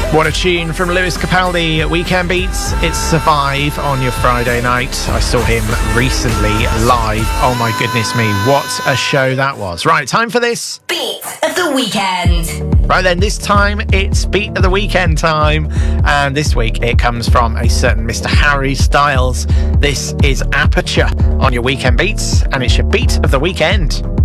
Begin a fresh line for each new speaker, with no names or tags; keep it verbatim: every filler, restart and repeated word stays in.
What a tune from Lewis Capaldi at Weekend Beats. It's Survive on your Friday night. I saw him recently live. Oh my goodness me, what a show that was. Right, time for this.
Beat of the Weekend.
Right then, this time it's Beat of the Weekend time. And this week it comes from a certain Mister Harry Styles. This is Aperture on your Weekend Beats, and it's your Beat of the Weekend.